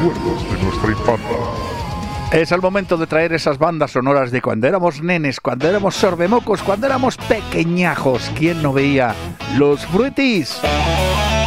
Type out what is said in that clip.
recuerdos de nuestra infancia. Es el momento de traer esas bandas sonoras de cuando éramos nenes, cuando éramos sorbemocos, cuando éramos pequeñajos. ¿Quién no veía los Fruities?